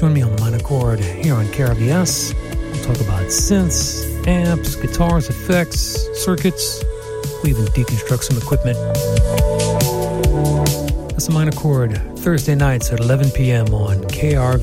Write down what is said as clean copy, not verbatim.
Join me on the minor chord here on KRVS. We'll talk about synths, amps, guitars, effects, circuits. We'll even deconstruct some equipment. That's the minor chord, Thursday nights at 11 p.m. on KRVS.